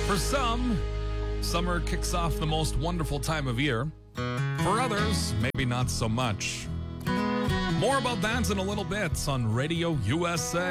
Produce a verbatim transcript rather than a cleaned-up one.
For some, summer kicks off the most wonderful time of year. For others, maybe not so much. More about that in a little bit on Radio U S A.